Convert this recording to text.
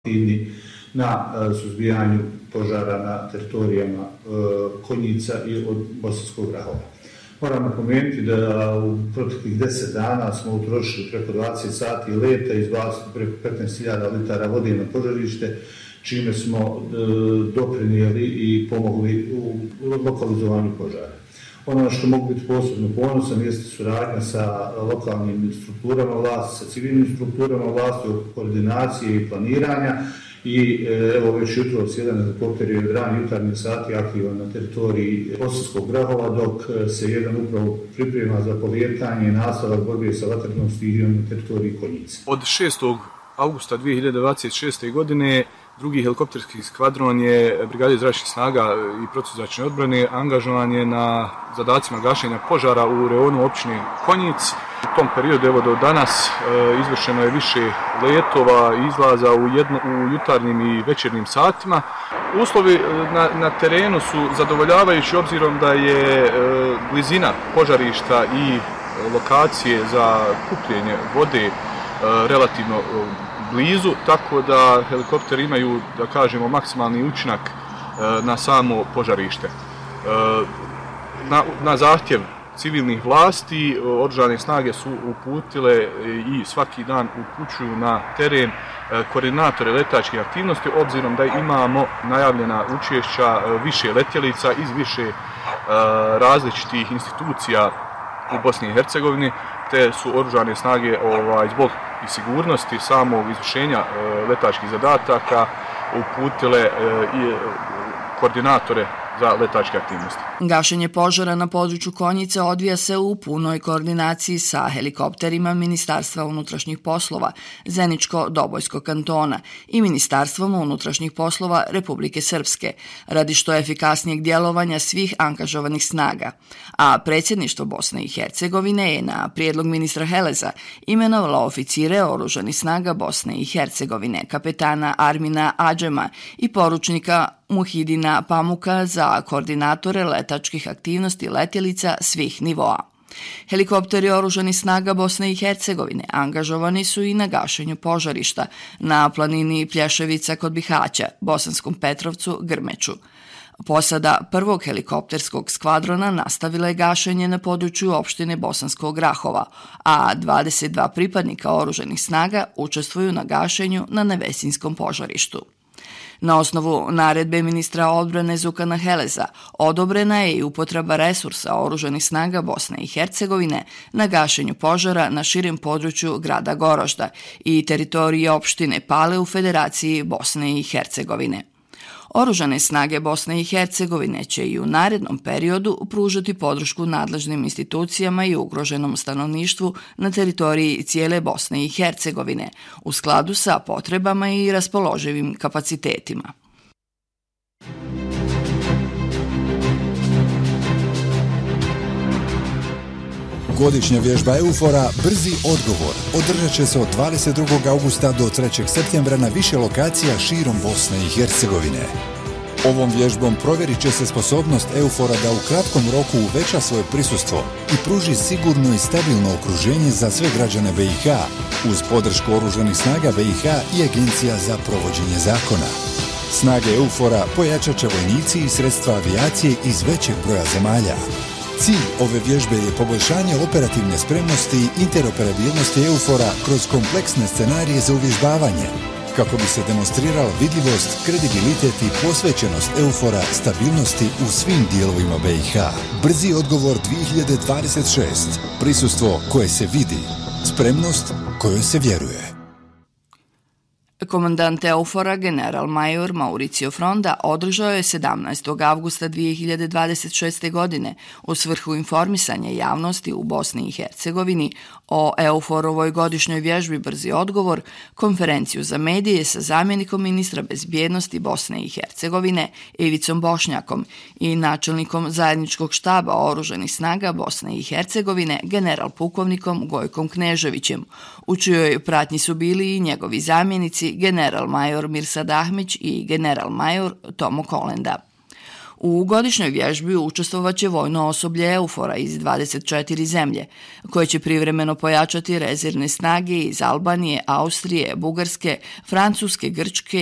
aktivni na suzbijanju požara na teritorijama Konjica i od Bosanskog Grahova. Moram napomenuti da u proteklih 10 dana smo utrošili preko 20 sati leta i izbacili preko 15.000 litara vode na požarište, čime smo doprinijeli i pomogli u lokalizovanju požara. Ono što mogu biti posebno ponosan jeste suradnja sa lokalnim strukturama vlasti, sa civilnim strukturama vlasti u koordinaciji i planiranja i evo već jutros jedan helikopter je od ranih jutarnjih sati aktivan na teritoriji Bosanskog Grahova, dok se jedan upravo priprema za polijetanje i nastavak borbe sa vatrenom stihijom na teritoriji Konjice. Od 6. augusta 2026. godine drugi helikopterski skvadron je Brigade zračnih snaga i protuzračne odbrane angažovan je na zadacima gašenja požara u reonu općine Konjic. U tom periodu evo do danas izvršeno je više letova i izlaza u jutarnjim i večernjim satima. Uslovi na terenu su zadovoljavajući obzirom da je blizina požarišta i lokacije za kupljenje vode relativno blizu, tako da helikopteri imaju, da kažemo, maksimalni učinak na samo požarište. Na zahtjev civilnih vlasti oružane snage su uputile i svaki dan upućuju na teren koordinatore letačkih aktivnosti, obzirom da imamo najavljena učešća više letjelica iz više različitih institucija u Bosni i Hercegovini, te su oružane snage zbog i sigurnosti samog izvršenja letačkih zadataka uputile i koordinatore za letačke aktivnosti. Gašenje požara na području Konjice odvija se u punoj koordinaciji sa helikopterima Ministarstva unutrašnjih poslova Zeničko-Dobojskog kantona i Ministarstvom unutrašnjih poslova Republike Srpske, radi što efikasnijeg djelovanja svih angažovanih snaga. A predsjedništvo Bosne i Hercegovine je na prijedlog ministra Heleza imenovalo oficire oružanih snaga Bosne i Hercegovine, kapetana Armina Adžema i poručnika Muhidina Pamuka za koordinatore letačkih aktivnosti letjelica svih nivoa. Helikopteri oružanih snaga Bosne i Hercegovine angažovani su i na gašenju požarišta na planini Plješevica kod Bihaća, Bosanskom Petrovcu, Grmeču. Posada prvog helikopterskog skvadrona nastavila je gašenje na području opštine Bosanskog Grahova, a 22 pripadnika oružanih snaga učestvuju na gašenju na Nevesinskom požarištu. Na osnovu naredbe ministra odbrane Zukana Heleza odobrena je i upotreba resursa oružanih snaga Bosne i Hercegovine na gašenju požara na širem području grada Gorožda i teritorije opštine Pale u Federaciji Bosne i Hercegovine. Oružane snage Bosne i Hercegovine će i u narednom periodu pružati podršku nadležnim institucijama i ugroženom stanovništvu na teritoriji cijele Bosne i Hercegovine u skladu sa potrebama i raspoloživim kapacitetima. Godišnja vježba EUFOR-a Brzi odgovor održat će se od 22. augusta do 3. septembra na više lokacija širom Bosne i Hercegovine. Ovom vježbom provjerit će se sposobnost EUFOR-a da u kratkom roku uveća svoje prisustvo i pruži sigurno i stabilno okruženje za sve građane BiH, uz podršku oružanih snaga BiH i Agencija za provođenje zakona. Snage EUFOR-a pojačat će vojnici i sredstva avijacije iz većeg broja zemalja. Cilj ove vježbe je poboljšanje operativne spremnosti i interoperabilnosti EUFOR-a kroz kompleksne scenarije za uvježbavanje, kako bi se demonstrirala vidljivost, kredibilitet i posvećenost EUFOR-a stabilnosti u svim dijelovima BiH. Brzi odgovor 2026. Prisustvo koje se vidi. Spremnost kojoj se vjeruje. Komandant EUFOR-a general-major Mauricio Fronda održao je 17. avgusta 2026. godine u svrhu informisanja javnosti u Bosni i Hercegovini o EUFOR-ovoj godišnjoj vježbi Brzi odgovor konferenciju za medije sa zamjenikom ministra bezbjednosti Bosne i Hercegovine Ivicom Bošnjakom i načelnikom zajedničkog štaba oružanih snaga Bosne i Hercegovine general-pukovnikom Gojkom Kneževićem, u čijoj pratnji su bili i njegovi zamjenici general-major Mirsad Ahmić i general-major Tomo Kolenda. U godišnjoj vježbi učestvovaće vojno osoblje EUFOR-a iz 24 zemlje, koje će privremeno pojačati rezervne snage iz Albanije, Austrije, Bugarske, Francuske, Grčke